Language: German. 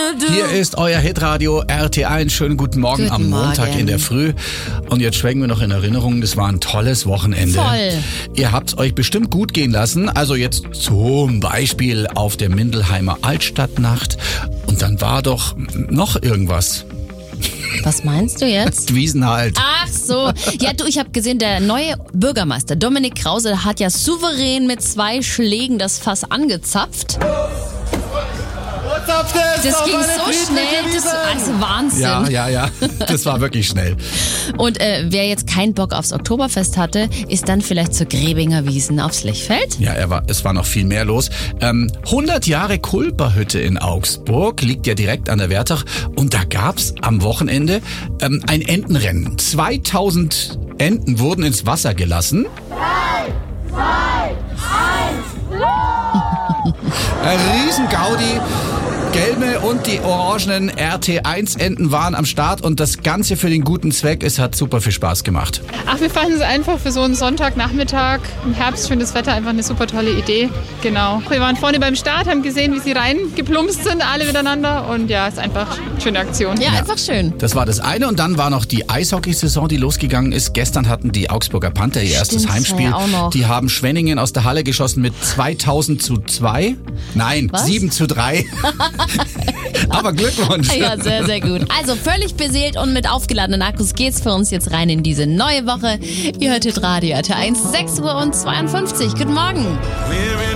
Hier ist euer Hitradio RT1. Schönen guten Morgen am Montag in der Früh. Und jetzt schwelgen wir noch in Erinnerung, das war ein tolles Wochenende. Voll. Ihr habt's euch bestimmt gut gehen lassen. Also jetzt zum Beispiel auf der Mindelheimer Altstadtnacht. Und dann war doch noch irgendwas. Was meinst du jetzt? Wiesen halt. Ach so. Ja, du, ich habe gesehen, der neue Bürgermeister Dominik Krause hat ja souverän mit 2 Schlägen das Fass angezapft. Das ging so schnell, das ist Wahnsinn. Ja, das war wirklich schnell. Und wer jetzt keinen Bock aufs Oktoberfest hatte, ist dann vielleicht zur Gräbinger Wiesn aufs Lechfeld? Ja, es war noch viel mehr los. 100 Jahre Kulperhütte in Augsburg, liegt ja direkt an der Wertach. Und da gab's am Wochenende ein Entenrennen. 2000 Enten wurden ins Wasser gelassen. 3, 2, 1, Ein Riesen-Gaudi. Gelbe und die orangenen RT1-Enten waren am Start und das Ganze für den guten Zweck. Es hat super viel Spaß gemacht. Ach, wir fanden es einfach für so einen Sonntagnachmittag im Herbst, schönes Wetter, einfach eine super tolle Idee. Genau. Wir waren vorne beim Start, haben gesehen, wie sie reingeplumpst sind, alle miteinander. Und ja, ist einfach eine schöne Aktion. Ja, einfach schön. Das war das eine und dann war noch die Eishockeysaison, die losgegangen ist. Gestern hatten die Augsburger Panther ihr erstes Heimspiel. Ja auch noch. Die haben Schwenningen aus der Halle geschossen mit 2000:2. Nein, Was? 7:3. Aber Glückwunsch. Ja, sehr, sehr gut. Also völlig beseelt und mit aufgeladenen Akkus geht's für uns jetzt rein in diese neue Woche. Ihr hört Hitradio RT1, 6:52 Uhr. Guten Morgen.